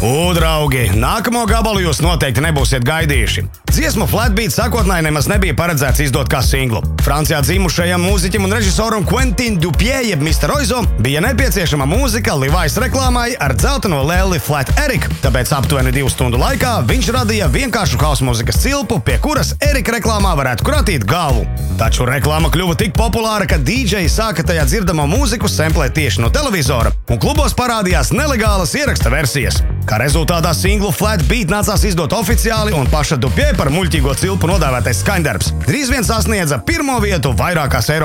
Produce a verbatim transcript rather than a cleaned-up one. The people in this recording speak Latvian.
U, draugi, nākamo gabalu jūs noteikti nebūsiet gaidījuši. Dziesmu Flatbeat sākotnēji nemaz nebija paredzēts izdot kā singlu. Francijā dzimušajam mūziķim un režisoram Quentin Dupieux, jeb mister Oizo, bija nepieciešama mūzika Levi's reklāmai ar dzelteno lēli Flat Eric, tāpēc aptuveni divu stundu laikā viņš radīja vienkāršu house mūzikas cilpu, pie kuras Erika reklāmā varētu kratīt galvu. Taču reklāma kļuva tik populāra, ka dīdžeji sāka tajā dzirdamo mūziku semplēt tieši no televizora, un klubos parādījās nelegālas ieraksta versijas. Kā rezultātā singlu Flatbeat nācās izdot oficiāli, un paša Dupieux par muļķīgo cilpu nodēvētais skaņdarbs drīz vien sasniedza pirmo vietu vairākās Eiropas